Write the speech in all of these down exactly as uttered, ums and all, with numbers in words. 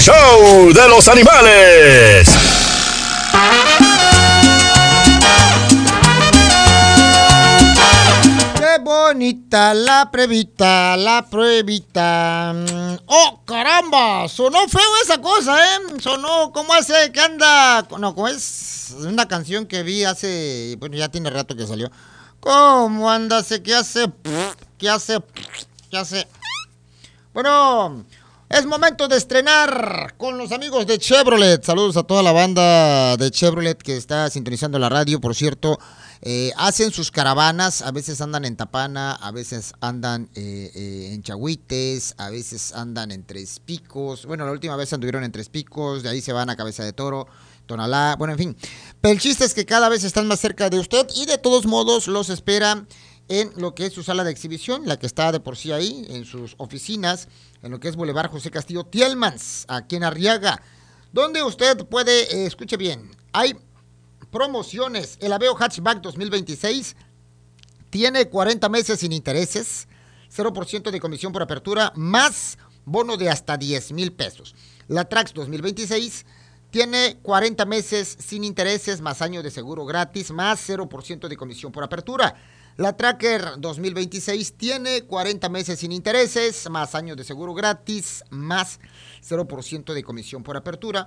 show de los animales. Qué bonita la pruebita, la pruebita. ¡Oh, caramba! Sonó feo esa cosa, ¿eh? Sonó, ¿cómo hace? ¿Qué anda? No, ¿cómo es? Una canción que vi hace... Bueno, ya tiene rato que salió. ¿Cómo anda? ¿Qué hace? ¿Qué hace? ¿Qué hace? Bueno... Es momento de estrenar con los amigos de Chevrolet. Saludos a toda la banda de Chevrolet que está sintonizando la radio. Por cierto, eh, hacen sus caravanas. A veces andan en Tapana, a veces andan eh, eh, en Chagüites, a veces andan en Tres Picos. Bueno, la última vez anduvieron en Tres Picos, de ahí se van a Cabeza de Toro, Tonalá. Bueno, en fin. Pero el chiste es que cada vez están más cerca de usted y de todos modos los espera en lo que es su sala de exhibición, la que está de por sí ahí, en sus oficinas, en lo que es Boulevard José Castillo Tielmans, aquí en Arriaga, donde usted puede, eh, escuche bien, hay promociones. El Aveo Hatchback dos mil veintiséis tiene cuarenta meses sin intereses, cero por ciento de comisión por apertura, más bono de hasta diez mil pesos. La Trax dos mil veintiséis tiene cuarenta meses sin intereses, más año de seguro gratis, más cero por ciento de comisión por apertura. La Tracker dos mil veintiséis tiene cuarenta meses sin intereses, más años de seguro gratis, más cero por ciento de comisión por apertura,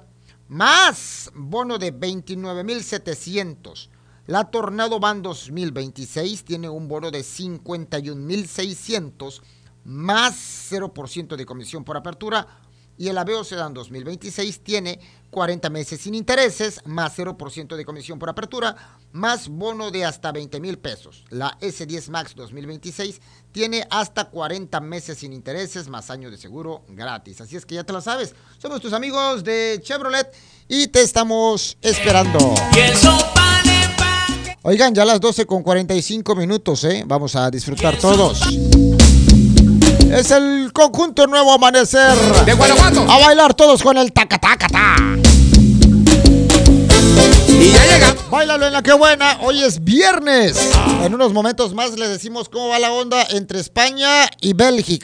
más bono de veintinueve mil setecientos. La Tornado Van dos mil veintiséis tiene un bono de cincuenta y un mil seiscientos, más cero por ciento de comisión por apertura. Y el Aveo Sedan dos mil veintiséis tiene cuarenta meses sin intereses, más cero por ciento de comisión por apertura, más bono de hasta veinte mil pesos. La ese diez Max dos mil veintiséis tiene hasta cuarenta meses sin intereses, más año de seguro gratis. Así es que ya te lo sabes. Somos tus amigos de Chevrolet y te estamos esperando. Oigan, ya a las doce con cuarenta y cinco minutos, ¿eh? Vamos a disfrutar todos. Es el conjunto Nuevo Amanecer. De Guanajuato. A bailar todos con el taca taca ta. Y ya llega. Báilalo en la que buena. Hoy es viernes. En unos momentos más les decimos cómo va la onda entre España y Bélgica.